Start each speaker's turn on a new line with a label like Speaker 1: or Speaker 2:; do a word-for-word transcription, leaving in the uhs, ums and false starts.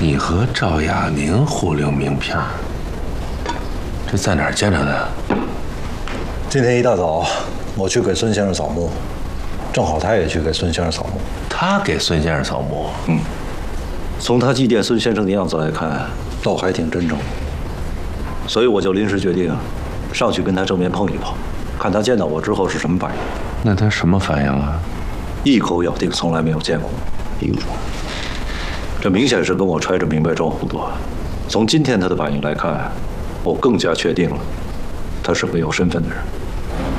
Speaker 1: 你和赵雅宁互留名片，这在哪儿见着的？
Speaker 2: 今天一大早，我去给孙先生扫墓，正好他也去给孙先生扫墓。
Speaker 1: 他给孙先生扫墓？
Speaker 2: 嗯。从他祭奠孙先生的样子来看，倒还挺真诚。所以我就临时决定，上去跟他正面碰一碰，看他见到我之后是什么反应。
Speaker 1: 那他什么反应啊？
Speaker 2: 一口咬定从来没有见过我。明白。这明显是跟我揣着明白装糊涂。从今天他的反应来看，我更加确定了，他是个有身份的人。